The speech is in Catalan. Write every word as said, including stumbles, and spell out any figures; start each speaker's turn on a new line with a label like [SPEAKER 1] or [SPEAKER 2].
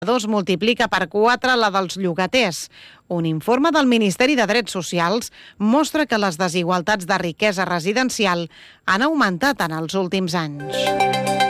[SPEAKER 1] dos multiplica per quatre la dels llogaters. Un informe del Ministeri de Drets Socials mostra que les desigualtats de riquesa residencial han augmentat en els últims anys.